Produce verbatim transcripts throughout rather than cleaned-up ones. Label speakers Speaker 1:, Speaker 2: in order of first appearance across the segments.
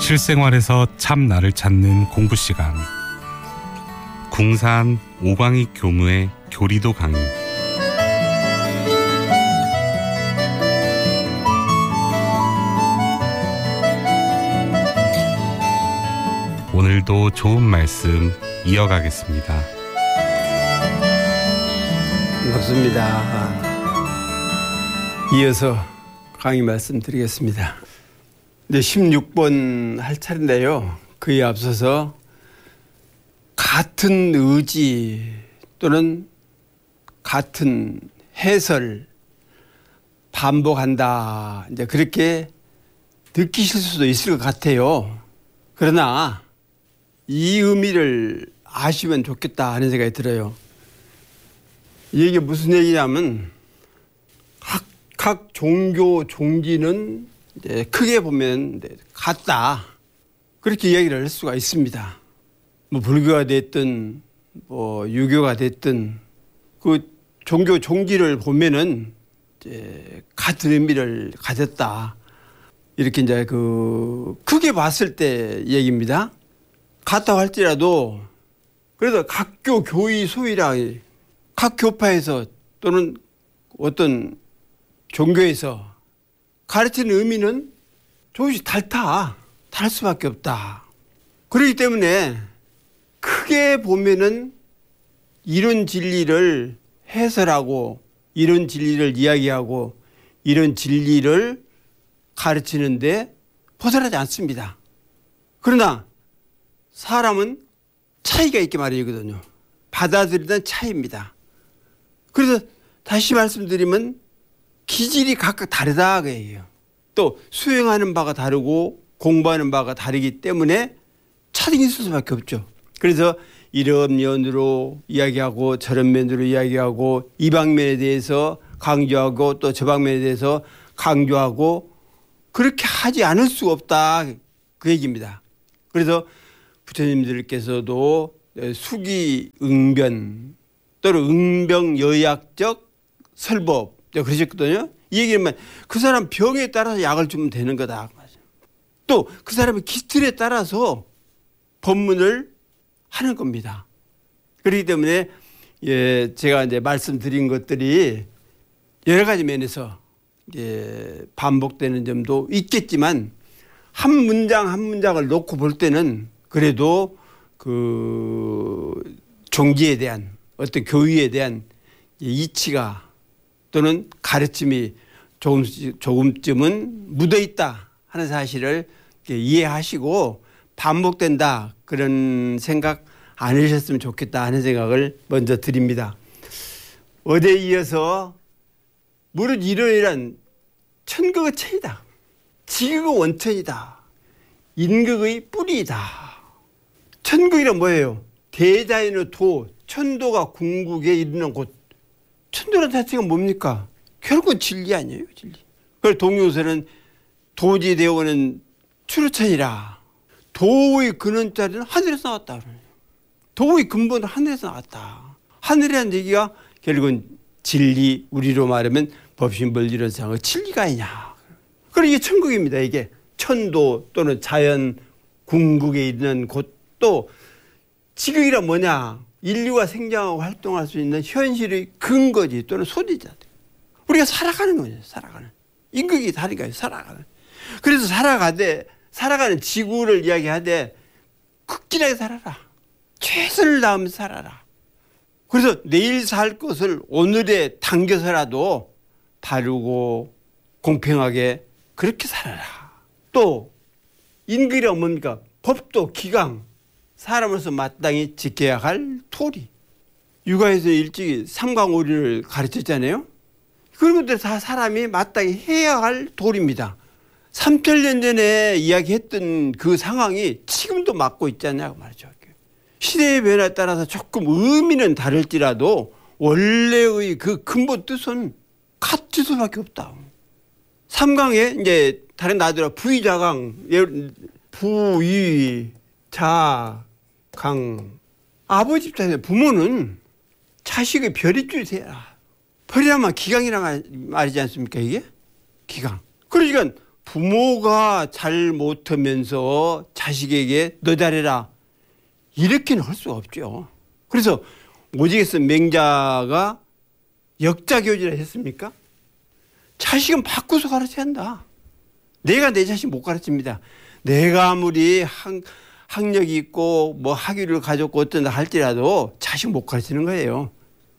Speaker 1: 실생활에서 참 나를 찾는 공부 시간. 궁산 오광익 교무의 교리도 강의. 오늘도 좋은 말씀 이어가겠습니다.
Speaker 2: 반갑습니다. 이어서 강의 말씀드리겠습니다. 이제 십육 번 할 차례인데요. 그에 앞서서 같은 의지 또는 같은 해설 반복한다. 이제 그렇게 느끼실 수도 있을 것 같아요. 그러나 이 의미를 아시면 좋겠다 하는 생각이 들어요. 이게 무슨 얘기냐면 각, 각 종교 종지는 이제 크게 보면 같다. 그렇게 이야기를 할 수가 있습니다. 뭐 불교가 됐든 뭐 유교가 됐든 그 종교 종지를 보면은 이제 같은 의미를 가졌다. 이렇게 이제 그 크게 봤을 때 얘기입니다. 같다고 할지라도 그래도 각교 교의 소위라 각 교파에서 또는 어떤 종교에서 가르치는 의미는 조금씩 달타. 다를 수밖에 없다. 그렇기 때문에 크게 보면은 이런 진리를 해설하고 이런 진리를 이야기하고 이런 진리를 가르치는데 벗어나지 않습니다. 그러나 사람은 차이가 있게 마련이거든요. 받아들이는 차이입니다. 그래서 다시 말씀드리면 기질이 각각 다르다 그 얘기예요. 또 수행하는 바가 다르고 공부하는 바가 다르기 때문에 차등이 있을 수밖에 없죠. 그래서 이런 면으로 이야기하고 저런 면으로 이야기하고 이 방면에 대해서 강조하고 또 저 방면에 대해서 강조하고 그렇게 하지 않을 수가 없다 그 얘기입니다. 그래서 부처님들께서도 수기응변 또는 응병여약적 설법 그러셨거든요. 이 얘기는 그 사람 병에 따라서 약을 주면 되는 거다. 또 그 사람의 기틀에 따라서 법문을 하는 겁니다. 그렇기 때문에 예, 제가 이제 말씀드린 것들이 여러 가지 면에서 이제 반복되는 점도 있겠지만 한 문장 한 문장을 놓고 볼 때는 그래도 그 종지에 대한 어떤 교의에 대한 이치가 또는 가르침이 조금, 조금쯤은 묻어 있다 하는 사실을 이해하시고 반복된다 그런 생각 안 하셨으면 좋겠다 하는 생각을 먼저 드립니다. 어제에 이어서 무릇 이러이러한 천극의 체이다. 지극의 원천이다. 인극의 뿌리이다. 천극이란 뭐예요? 대자연의 도, 천도가 궁극에 이르는 곳. 천도란 자체가 뭡니까? 결국은 진리 아니에요, 진리. 그래서 동요서는 도지 되어오는 추루천이라. 도의 근원자리는 하늘에서 나왔다. 도의 근본은 하늘에서 나왔다. 하늘이라는 얘기가 결국은 진리, 우리로 말하면 법신벌리론상의 진리가 아니냐. 그리고 이게 천국입니다. 이게 천도 또는 자연 궁극에 이르는 곳도 지극이란 뭐냐. 인류가 생장하고 활동할 수 있는 현실의 근거지 또는 소리자. 우리가 살아가는 거죠. 살아가는. 인격이 다르니까 살아가는. 그래서 살아가되 살아가는 지구를 이야기하되 극진하게 살아라. 최선을 다하면서 살아라. 그래서 내일 살 것을 오늘에 당겨서라도 바르고 공평하게 그렇게 살아라. 또 인격이란 뭡니까? 법도 기강. 사람으로서 마땅히 지켜야 할 도리. 육아에서 일찍이 삼강오리를 가르쳤잖아요. 그런 것들 다 사람이 마땅히 해야 할 도리입니다. 삼천 년 전에 이야기했던 그 상황이 지금도 맞고 있지 않냐고 말이죠. 시대의 변화에 따라서 조금 의미는 다를지라도 원래의 그 근본 뜻은 같을 수밖에 없다. 삼강에 이제 다른 나라들 부의자강, 부의, 자, 강. 아버지 입장에서 부모는 자식의 별입줄이 돼야. 별이라면 기강이란 말이지 않습니까, 이게? 기강. 그러니까 부모가 잘 못하면서 자식에게 너 잘해라 이렇게는 할 수가 없죠. 그래서 오직에서 맹자가 역자교지라 했습니까? 자식은 바꾸서 가르쳐야 한다. 내가 내 자식 못 가르칩니다. 내가 아무리 학, 학력이 있고 뭐 학위를 가졌고 어떤다 할지라도 자식 못 가르치는 거예요.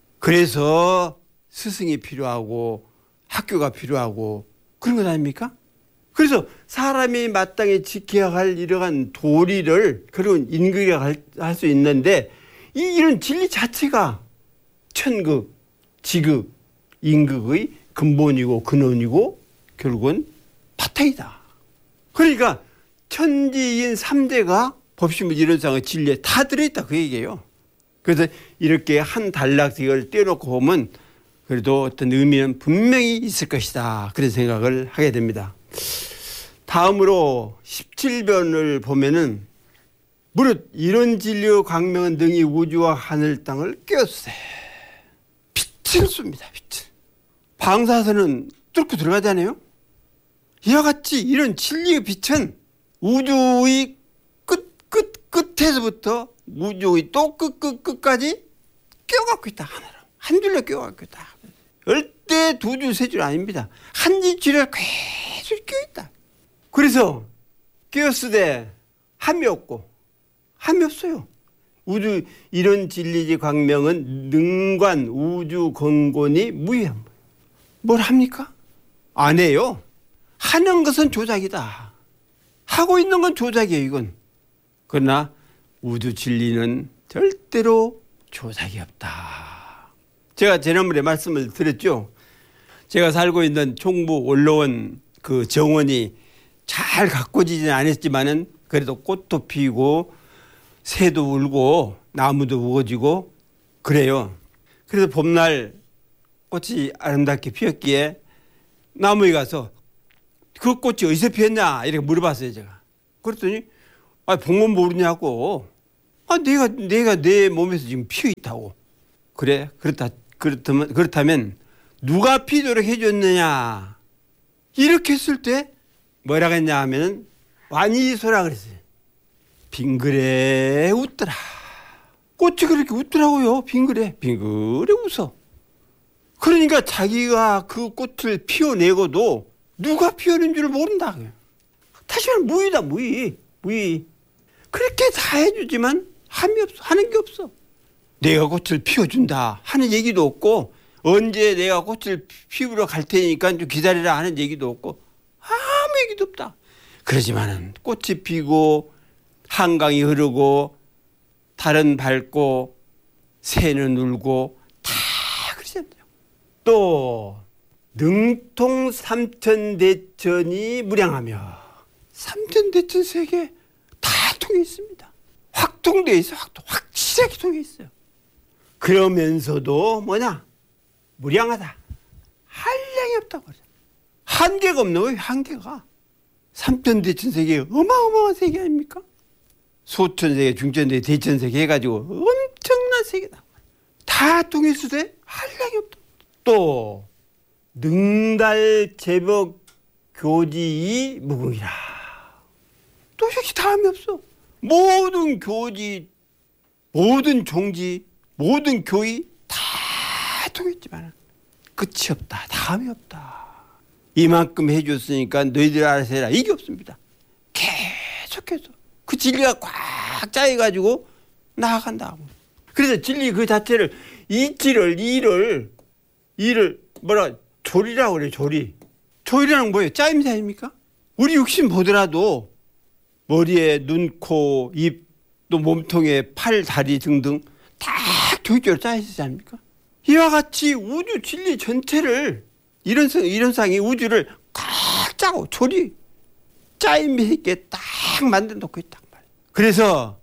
Speaker 2: 그래서 스승이 필요하고 학교가 필요하고 그런 것 아닙니까? 그래서 사람이 마땅히 지켜야 할 이러한 도리를 그런 인격이라고 할 수 있는데 이 이런 진리 자체가 천극, 지극, 인극의 근본이고 근원이고 결국은 바탕이다. 그러니까 천지인 삼재가 법신문 이론상의 진리에 다 들어있다 그 얘기예요. 그래서 이렇게 한 단락씩을 떼어놓고 보면 그래도 어떤 의미는 분명히 있을 것이다 그런 생각을 하게 됩니다. 다음으로 십칠 변을 보면은 무릇 이런 진리의 광명은 능히 우주와 하늘 땅을 깨우세 빛을 쏩니다. 빛을. 방사선은 뚫고 들어가잖아요. 이와 같이 이런 진리의 빛은 우주의 끝, 끝, 끝에서부터 우주의 또 끝, 끝, 끝까지 껴갖고 있다. 하나로. 한 줄로 껴갖고 있다. 열대 두 줄, 세 줄 아닙니다. 한 줄에 계속 껴있다. 그래서 껴쓰되 함이 없고 함이 없어요. 우주 이런 진리지 광명은 능관 우주 건곤이 무의한 거예요. 뭘 합니까? 안 해요. 하는 것은 조작이다. 하고 있는 건 조작이에요, 이건. 그러나 우주 진리는 절대로 조작이 없다. 제가 지난번에 말씀을 드렸죠. 제가 살고 있는 총부 원로원 그 정원이 잘 가꿔지지는 않았지만은 그래도 꽃도 피고 새도 울고 나무도 우거지고 그래요. 그래서 봄날 꽃이 아름답게 피었기에 나무에 가서 그 꽃이 어디서 피었냐 이렇게 물어봤어요 제가. 그랬더니 아 복면 모르냐고. 아 내가 내가 내 몸에서 지금 피어 있다고. 그래 그렇다 그렇다면 그렇다면 누가 피도록 해줬느냐 이렇게 했을 때 뭐라고 했냐 하면은 완이소라 그랬어요. 빙그레 웃더라. 꽃이 그렇게 웃더라고요. 빙그레 빙그레 웃어. 그러니까 자기가 그 꽃을 피워내고도 누가 피우는 줄 모른다. 다시 말하면 무의다 무의. 무의. 그렇게 다 해주지만 함이 없어. 하는 게 없어. 내가 꽃을 피워준다 하는 얘기도 없고 언제 내가 꽃을 피우러 갈 테니까 좀 기다리라 하는 얘기도 없고 아무 얘기도 없다. 그러지만은 꽃이 피고 한강이 흐르고 달은 밝고 새는 울고 다 그러잖아요. 또 능통 삼천대천이 무량하며 삼천대천 세계 다 통해 있습니다. 확통되어 있어요. 확통. 확실하게 통해 있어요. 그러면서도 뭐냐? 무량하다. 한량이 없다고 그러죠. 한계가 없는 거예요. 한계가. 삼천대천 세계 어마어마한 세계 아닙니까? 소천세계, 중천세계, 대천세계 해가지고 엄청난 세계다. 다 통일수 돼? 한량이 없다. 또 능달 제법 교지이 무궁이라. 또 역시 다음이 없어. 모든 교지, 모든 종지, 모든 교의 다 통했지만 끝이 없다. 다음이 없다. 이만큼 해줬으니까 너희들 알아서 해라. 이게 없습니다. 계속해서 그 진리가 꽉 짜여가지고 나아간다. 그래서 진리 그 자체를 이치를 이를 이를 뭐라 조리라고 그래요. 조리. 조리라는 뭐예요? 짜임새 아닙니까? 우리 육신 보더라도 머리에 눈, 코, 입, 또 몸통에 팔, 다리 등등 다 교육적으로 짜여있지 않습니까? 이와 같이 우주 진리 전체를 이런 이런 상이 우주를 꽉 짜고 조리 짜임새 있게 딱 만들어 놓고 있단 말이에요. 그래서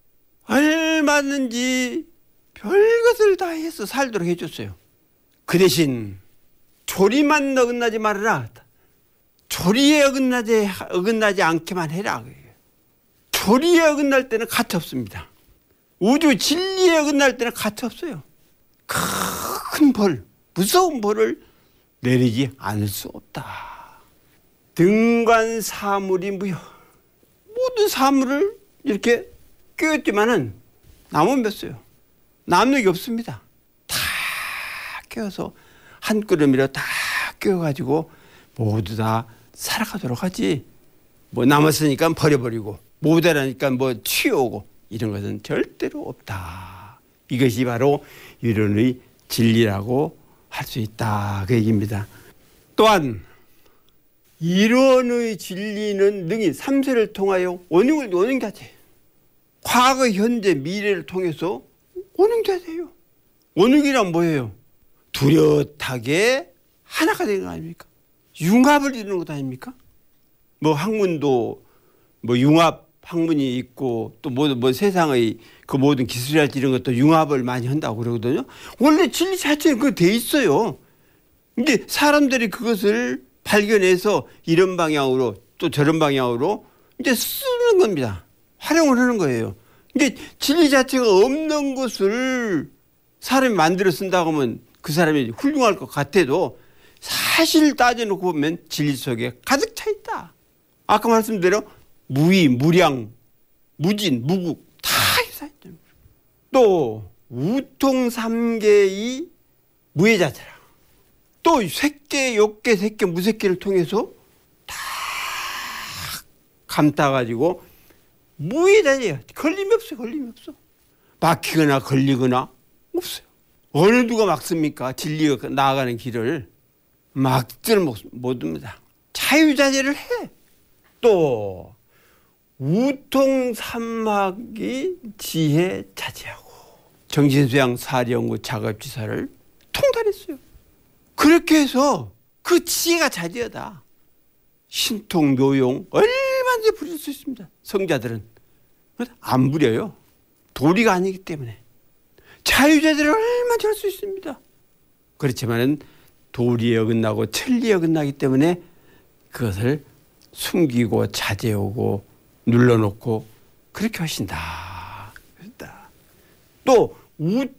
Speaker 2: 얼마든지 별것을 다 해서 살도록 해줬어요. 그 대신 조리만 어긋나지 말아라. 조리에 어긋나지, 어긋나지 않게만 해라. 조리에 어긋날 때는 가치 없습니다. 우주 진리에 어긋날 때는 가치 없어요. 큰 벌, 무서운 벌을 내리지 않을 수 없다. 등관 사물이 무효. 모든 사물을 이렇게 꿰었지만은 남은 몇 수요. 남는 게 없습니다. 다 꿰어서 한 구름이로 다 꿰어가지고 모두 다 살아가도록 하지. 뭐 남았으니까 버려버리고 모자라니까 뭐 치우고 이런 것은 절대로 없다. 이것이 바로 이론의 진리라고 할 수 있다. 그 얘기입니다. 또한 이론의 진리는 능히 삼세를 통하여 원흉을 원흉자체. 과거, 현재, 미래를 통해서 원흉자체예요. 원흉이란 뭐예요? 뚜렷하게 하나가 되는 거 아닙니까? 융합을 이루는 것 아닙니까? 뭐 학문도 뭐 융합 학문이 있고 또 뭐 뭐 세상의 그 모든 기술이랄지 이런 것도 융합을 많이 한다고 그러거든요. 원래 진리 자체는 그거 돼 있어요. 근데 사람들이 그것을 발견해서 이런 방향으로 또 저런 방향으로 이제 쓰는 겁니다. 활용을 하는 거예요. 근데 진리 자체가 없는 것을 사람이 만들어 쓴다고 하면 그 사람이 훌륭할 것 같아도 사실 따져놓고 보면 진리 속에 가득 차 있다. 아까 말씀대로 무의, 무량, 무진, 무국 다 있어요. 또 우통삼계의 무해자체라. 또 색계, 욕계, 색계, 무색계를 통해서 다 감따가지고 무해자체예요. 걸림이 없어요. 걸림이 없어. 막히거나 걸리거나 없어요. 어느 누가 막습니까? 진리가 나아가는 길을 막지를 못합니다. 자유자재를 해. 또 우통삼학이 지혜 자제하고 정신수양 사령구 작업지사를 통달했어요. 그렇게 해서 그 지혜가 자제하다. 신통 묘용 얼마든지 부릴 수 있습니다. 성자들은 안 부려요. 도리가 아니기 때문에. 자유자재를 얼마든지 할 수 있습니다. 그렇지만은 도리에 어긋나고 천리에 어긋나기 때문에 그것을 숨기고 자제하고 눌러놓고 그렇게 하신다. 또